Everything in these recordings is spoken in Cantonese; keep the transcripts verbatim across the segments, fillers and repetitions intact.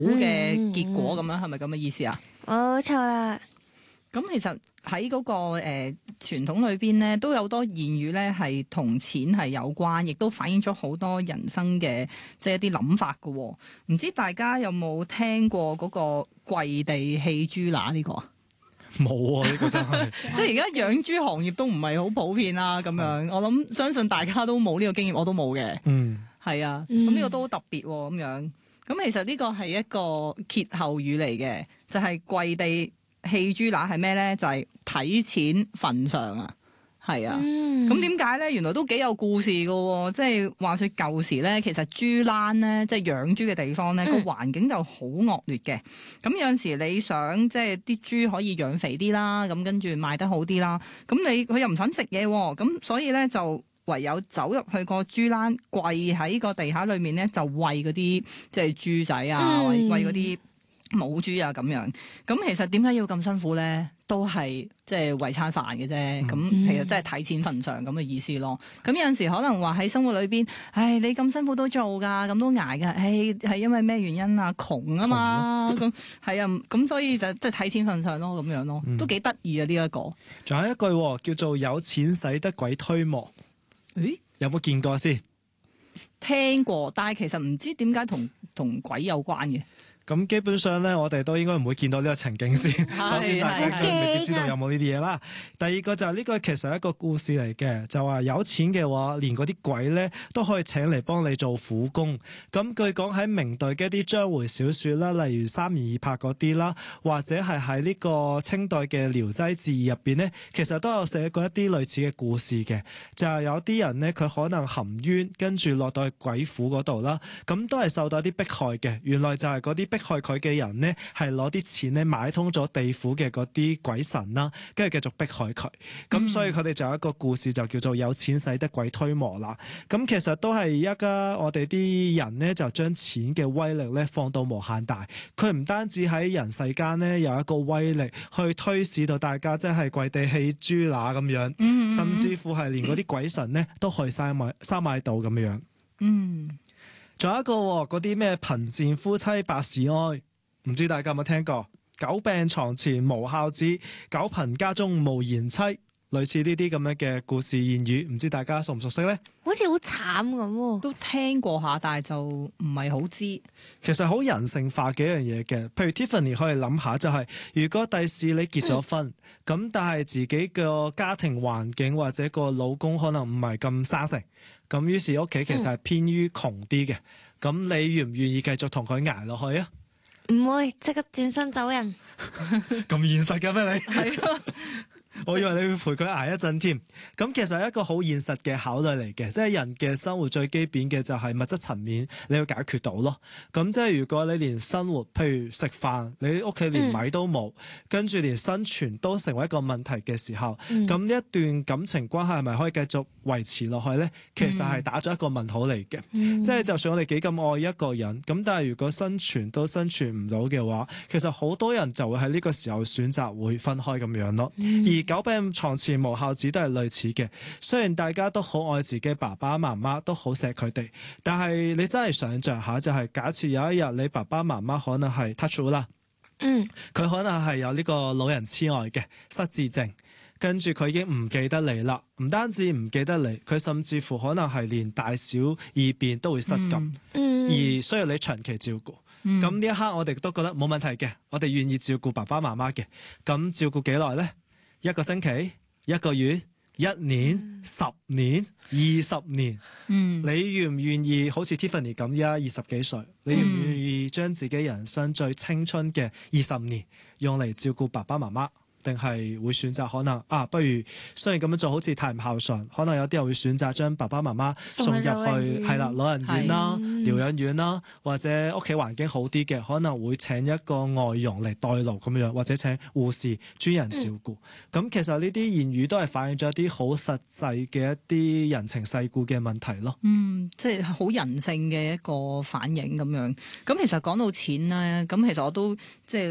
嘅結果咁樣，係咪咁嘅意思啊？ 冇錯啦。 咁其實喺嗰、個誒、呃、傳統裏邊咧，都有多言語咧係同錢係有關，亦都反映咗好多人生嘅即係一啲諗法㗎喎。唔知大家有冇聽過嗰個跪地棄豬乸呢個啊？ 冇啊！呢、呢個真係即係而家養豬行業都唔係好普遍啦，咁樣我諗相信大家都冇呢個經驗，我都冇嘅。 嗯， 係啊，咁呢個都好特別喎，咁樣。咁其實呢個係一個歇後語嚟嘅，就係、是、跪地棄豬乸係咩咧？就係、是、睇錢份上啊，係啊。咁點解咧？原來都幾有故事㗎喎。即係話說舊時咧，其實豬欄咧，即係養豬嘅地方咧，個、嗯、環境就好惡劣嘅。咁有陣時你想即係啲豬可以養肥啲啦，咁跟住賣得好啲啦。咁你佢又唔想食嘢喎，咁所以咧就唯有走入去個豬欄，跪喺個地下裏面咧，就餵嗰啲即係豬仔啊，餵餵嗰啲母豬啊咁樣。咁其實點解要咁辛苦咧？都係即係為餐飯嘅啫。咁、嗯、其實真係睇錢份上咁嘅意思咯。咁有陣時可能話喺生活裏邊，唉，你咁辛苦都做㗎，咁都捱㗎。唉，係因為咩原因啊？窮啊嘛。咁係啊，咁所以就即係睇錢份上咯，咁樣咯，嗯、都幾得意啊呢一個。 仲有一句叫做有錢使得鬼推磨。誒，有冇見過先？ 聽過，但係其實唔知點解同同鬼有關嘅。 咁基本上咧，我哋都應該唔會見到呢個情景先。首先大家都未必知道有冇呢啲嘢啦。第二個就係呢個其實係一個故事嚟嘅，就話有錢嘅話，連嗰啲鬼咧都可以請嚟幫你做苦工。咁據講喺明代嘅一啲章回小說啦，例如三言二拍嗰啲啦，或者係喺呢個清代嘅《聊齋志異》入邊咧，其實都有寫過一啲類似嘅故事嘅。就係有啲人咧，佢可能含冤，跟住落到去鬼府嗰度啦，咁都係受到一啲迫害嘅。原來就係嗰啲迫害佢嘅人呢，係攞啲錢咧買通咗地府嘅嗰啲鬼神啦，跟住繼續迫害佢。咁、嗯、所以佢哋就有一個故事就叫做有錢使得鬼推磨啦。咁其實都係一家我哋啲人呢，就將錢嘅威力咧放到無限大。佢唔單止喺人世間呢，有一個威力去推使到大家即係跪地棄豬乸咁樣，嗯、甚至乎係連嗰啲鬼神呢，都可以收買收買到咁樣。嗯。仲有一個嗰啲咩貧賤夫妻百事哀，唔知大家有冇聽過？久病床前無孝子，久貧家中無賢妻，類似呢啲咁樣嘅故事諺語，唔知大家熟唔熟悉呢？ 好似好慘咁， 都聽過下，但係就唔係好知。 其實好人性化嘅一樣嘢嘅，譬如 Tiffany 可以諗下、就係，就係如果第時你結咗婚，咁、嗯、但係自己個家庭環境或者個老公可能唔係咁生性。咁於是屋企其實係偏於窮啲嘅，咁、嗯、你願唔願意繼續同佢捱落去啊？ 唔會，即刻轉身走人。 咁現實嘅咩你？係啊。我以為你會陪佢捱一陣添，咁其實係一個好現實嘅考慮嚟嘅，即係人嘅生活最基本嘅就係物質層面你要解決到咯。咁即係如果你連生活，譬如食飯，你屋企連米都冇，跟住、嗯、連生存都成為一個問題嘅時候，咁呢、嗯、一段感情關係係咪可以繼續維持落去呢？其實係打咗一個問號嚟嘅。嗯、即係就算我哋幾咁愛一個人，咁但係如果生存都生存唔到嘅話，其實好多人就會喺呢個時候選擇會分開咁樣咯。嗯、而久病床前無孝子都係類似嘅，雖然大家都好愛自己爸爸媽媽，都好錫佢哋，但係你真係想像下，就係假設有一日你爸爸媽媽可能係 touch 啦，嗯，佢可能係有呢個老人痴呆嘅失智症，跟住佢已經唔記得你啦，唔單止唔記得你，佢甚至乎可能係連大小二便都會失禁，嗯、而需要你長期照顧。咁呢、嗯、一刻我哋都覺得冇問題嘅，我哋願意照顧爸爸媽媽嘅。咁照顧幾耐呢？一個星期、一個月、一年、嗯、十年、二十年，嗯、你願唔願意好似 Tiffany 咁，而家二十幾歲，你願唔願意將自己人生最青春嘅二十年用嚟照顧爸爸媽媽？定係會選擇可能啊，不如雖然咁樣做好似太唔孝順，可能有啲人會選擇將爸爸媽媽送入去係啦老人院啦、療養院啦，或者屋企環境好啲嘅，可能會請一個外傭嚟代勞咁樣，或者請護士專人照顧。咁、嗯、其實呢啲言語都係反映咗一啲好實際嘅一啲人情世故嘅問題咯。 嗯，即係好人性嘅一個反應咁樣。咁其實講到錢咧，咁其實我都即係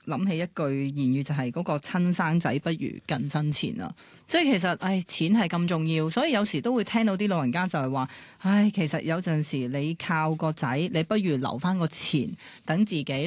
諗起一句言語，就係嗰個親生仔不如近身錢啊！即係其實，唉，錢係咁重要，所以有時都會聽到啲老人家就係話，唉，其實有陣時你靠個仔，你不如留翻個錢等自己